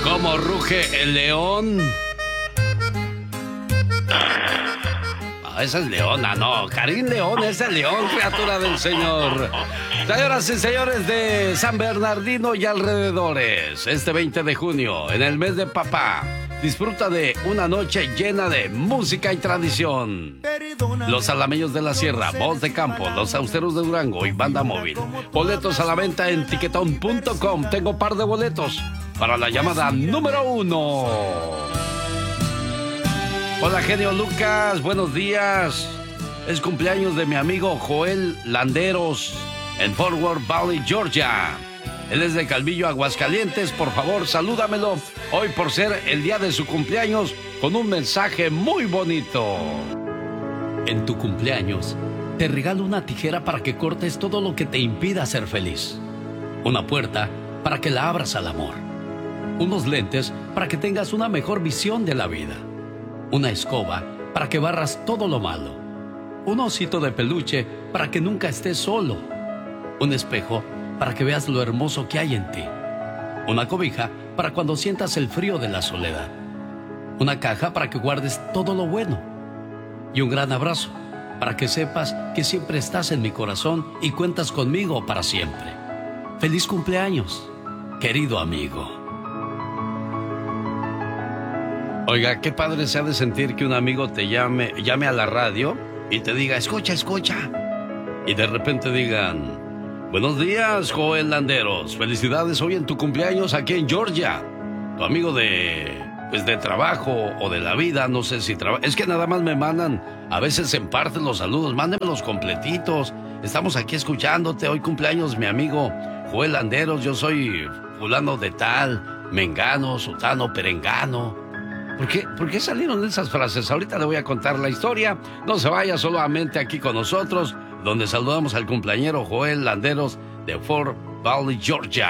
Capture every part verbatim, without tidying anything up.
¿Cómo ruge el león? Ah, esa es Leona, no. Karim León es el león, criatura del Señor. Señoras y señores de San Bernardino y alrededores, este veinte de junio, en el mes de papá, disfruta de una noche llena de música y tradición. Los Alameños de la Sierra, Voz de Campo, Los Austeros de Durango y Banda Móvil. Boletos a la venta en tiquetón punto com. Tengo par de boletos para la llamada número uno. Hola, genio Lucas, buenos días. Es cumpleaños de mi amigo Joel Landeros en Fort Worth Valley, Georgia. Él es de Calvillo, Aguascalientes. Por favor, salúdamelo hoy por ser el día de su cumpleaños con un mensaje muy bonito. En tu cumpleaños, te regalo una tijera para que cortes todo lo que te impida ser feliz. Una puerta para que la abras al amor. Unos lentes para que tengas una mejor visión de la vida. Una escoba para que barras todo lo malo. Un osito de peluche para que nunca estés solo. Un espejo para que veas lo hermoso que hay en ti. Una cobija para cuando sientas el frío de la soledad. Una caja para que guardes todo lo bueno. Y un gran abrazo para que sepas que siempre estás en mi corazón y cuentas conmigo para siempre. ¡Feliz cumpleaños, querido amigo! Oiga, qué padre se ha de sentir que un amigo te llame, llame a la radio y te diga, escucha, escucha. Y de repente digan, buenos días, Joel Landeros. Felicidades hoy en tu cumpleaños aquí en Georgia. Tu amigo de, pues de trabajo o de la vida, no sé si trabaja. Es que nada más me mandan, a veces en parte los saludos, mándenmelos completitos. Estamos aquí escuchándote. Hoy cumpleaños mi amigo Joel Landeros. Yo soy fulano de tal, mengano, sutano, perengano. ¿Por qué, ¿Por qué salieron esas frases? Ahorita le voy a contar la historia. No se vaya solamente aquí con nosotros, donde saludamos al cumpleañero Joel Landeros de Fort Valley, Georgia.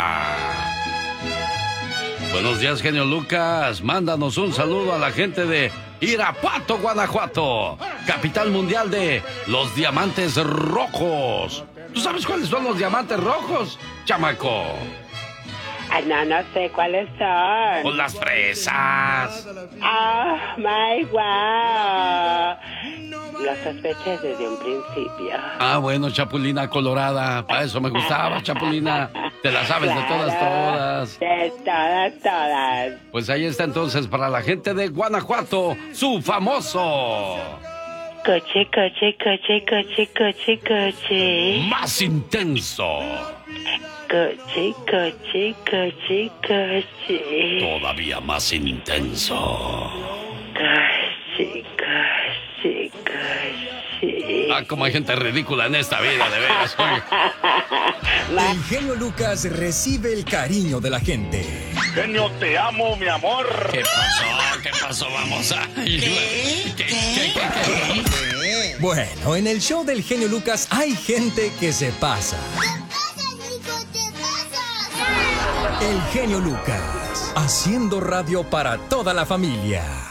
Buenos días, genio Lucas. Mándanos un saludo a la gente de Irapuato, Guanajuato, capital mundial de los diamantes rojos. ¿Tú sabes cuáles son los diamantes rojos, chamaco? Ay, no, no sé cuáles son. Pues las fresas. Oh, my wow. Lo sospeché desde un principio. Ah, bueno, Chapulina Colorada. Para eso me gustaba, Chapulina. Te la sabes claro, de todas, todas. De todas, todas. Pues ahí está entonces para la gente de Guanajuato, su famoso... Coche, coche, coche, coche, coche, coche. Más intenso. Coche, coche, coche, coche. Todavía más intenso. Coche, coche, coche. Ah, como hay gente ridícula en esta vida, de veras. El genio Lucas recibe el cariño de la gente. Genio, te amo, mi amor. ¿Qué pasó? ¿Qué pasó? Vamos a... ¿Qué? ¿Qué? ¿Qué? ¿Qué? ¿Qué? Bueno, en el show del genio Lucas hay gente que se pasa. El genio Lucas, haciendo radio para toda la familia.